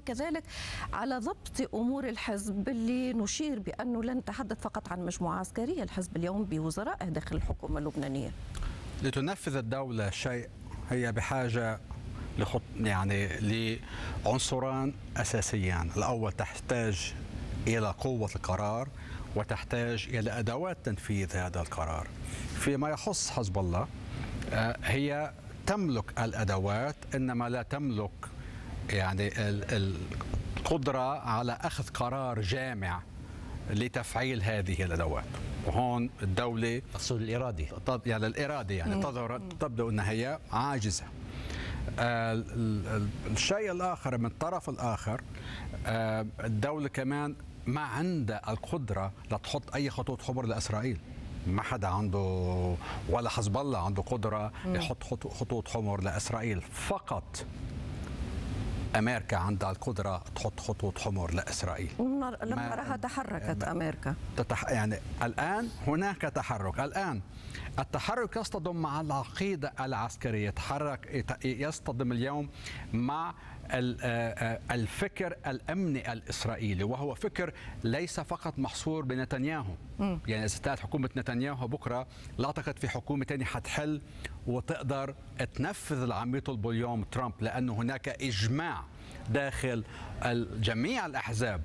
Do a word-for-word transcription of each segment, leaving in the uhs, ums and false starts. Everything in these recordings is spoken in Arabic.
وكذلك على ضبط أمور الحزب اللي نشير بأنه لن نتحدث فقط عن مجموعة عسكرية، الحزب اليوم بوزرائه داخل الحكومة اللبنانية. لتنفذ الدولة شيء هي بحاجة لخط يعني لعنصران أساسيان. الأول تحتاج إلى قوة القرار وتحتاج إلى أدوات تنفيذ هذا القرار. فيما يخص حزب الله هي تملك الأدوات إنما لا تملك يعني القدرة على أخذ قرار جامع لتفعيل هذه الأدوات. وهون الدولة تقصد الإرادة يعني الإرادة يعني تظهر تبدو أنها هي عاجزة. الشيء الآخر من الطرف الآخر الدولة كمان ما عندها القدرة لتحط أي خطوط حمر لإسرائيل. ما حدا عنده ولا حزب الله عنده قدرة يحط خطوط حمر لإسرائيل. فقط أمريكا عندها القدرة تحط خطوط حمر لإسرائيل. لما نراها تحركت أمريكا تتح يعني الآن هناك تحرك. الآن التحرك يصطدم مع العقيدة العسكرية، يتحرك يصطدم اليوم مع الفكر الأمني الإسرائيلي، وهو فكر ليس فقط محصور بنتنياهو. م. يعني إذا كانت حكومة نتنياهو بكرة لا أعتقد في حكومة ثانية حتحل وتقدر تنفذ اللي عم يطلبه اليوم ترامب، لأنه هناك إجماع داخل جميع الأحزاب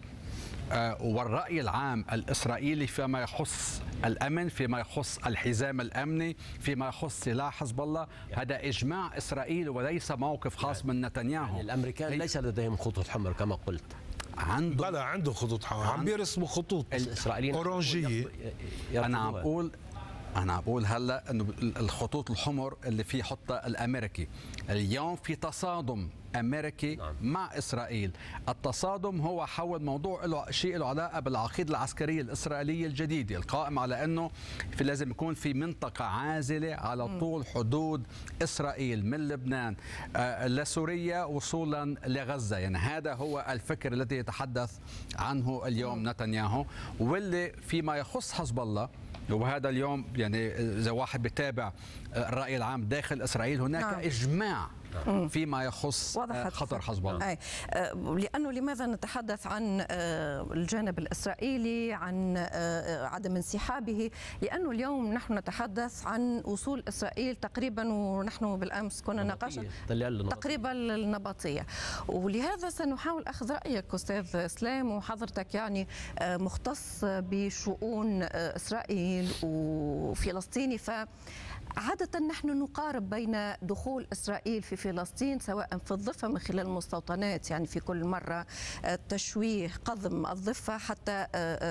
والرأي العام الإسرائيلي فيما يخص الأمن، فيما يخص الحزام الأمني، فيما يخص سلاح حزب الله. هذا إجماع إسرائيلي وليس موقف خاص يعني من نتنياهو. يعني الأمريكان ليس لديهم خطوط حمر كما قلت. عنده بلا عنده خطوط حمر، عم بيرسموا خطوط الإسرائيليين أورانجية. أنا عم بقول أنا عم بقول هلا إنه الخطوط الحمر اللي في حطها الأمريكي اليوم في تصادم أمريكي نعم. مع إسرائيل. التصادم هو حول موضوع له شيء له علاقة بالعقيدة العسكرية الإسرائيلية الجديدة القائمة على أنه في لازم يكون في منطقة عازلة على طول حدود إسرائيل من لبنان آه لسوريا وصولا لغزة. يعني هذا هو الفكر الذي يتحدث عنه اليوم نتنياهو، واللي فيما يخص حزب الله وهذا اليوم يعني إذا واحد بتابع الرأي العام داخل إسرائيل هناك نعم. إجماع فيما يخص خطر حزب الله. أي. لأنه لماذا نتحدث عن الجانب الإسرائيلي، عن عدم انسحابه؟ لأنه اليوم نحن نتحدث عن وصول إسرائيل تقريبا، ونحن بالأمس كنا ناقشنا تقريبا النبطية، ولهذا سنحاول أخذ رأيك أستاذ إسلام، وحضرتك يعني مختص بشؤون إسرائيل وفلسطيني. ف عادة نحن نقارب بين دخول إسرائيل في فلسطين سواء في الضفة من خلال المستوطنات، يعني في كل مرة تشويه قضم الضفة حتى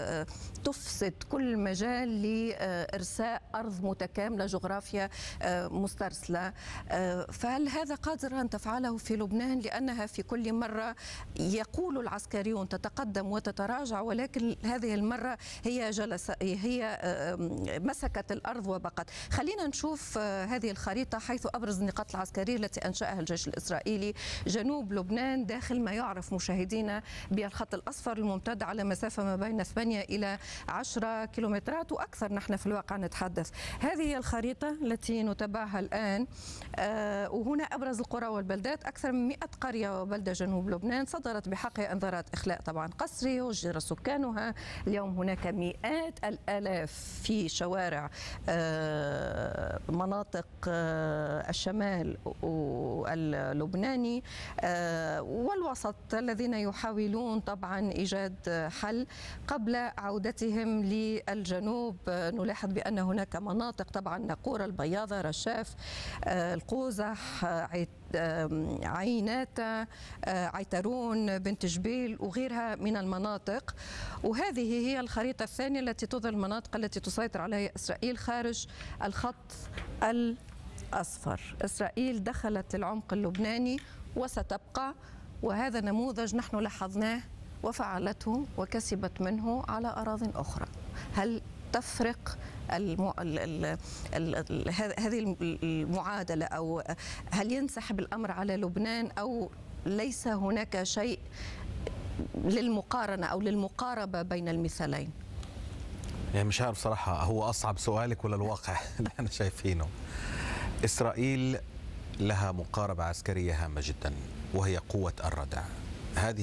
تفسد كل مجال لإرساء أرض متكاملة، جغرافيا مسترسلة. فهل هذا قادر أن تفعله في لبنان؟ لأنها في كل مرة يقول العسكريون تتقدم وتتراجع، ولكن هذه المرة هي جلس هي مسكت الأرض وبقت. خلينا نشوف هذه الخريطة حيث أبرز النقاط العسكرية التي أنشأها الجيش الإسرائيلي. جنوب لبنان داخل ما يعرف مشاهدينا بالخط الأصفر الممتد على مسافة ما بين ثمانية إلى عشرة كيلومترات وأكثر. نحن في الواقع نتحدث هذه هي الخريطة التي نتابعها الآن، آه وهنا أبرز القرى والبلدات. أكثر من مئة قرية وبلدة جنوب لبنان صدرت بحقها إنذارات إخلاء طبعا قسري وجر سكانها. اليوم هناك مئات الآلاف في شوارع آه مناطق الشمال اللبناني والوسط الذين يحاولون طبعا إيجاد حل قبل عودتهم للجنوب. نلاحظ بأن هناك مناطق طبعا ناقورة، البياضة، رشاف، القوزح، عيناتا، عيترون، بنت جبيل وغيرها من المناطق. وهذه هي الخريطة الثانية التي تظهر المناطق التي تسيطر عليها إسرائيل خارج الخط الأصفر. إسرائيل دخلت العمق اللبناني وستبقى، وهذا نموذج نحن لاحظناه وفعلته وكسبت منه على أراضٍ أخرى. هل تفرق المو... ال... ال... ال... ال... هذه المعادلة، أو هل ينسحب الأمر على لبنان، أو ليس هناك شيء للمقارنة أو للمقاربة بين المثالين؟ يعني مش عارف صراحة، هو أصعب سؤالك ولا الواقع اللي احنا شايفينه؟ إسرائيل لها مقاربة عسكرية هامة جدا وهي قوة الردع. هذه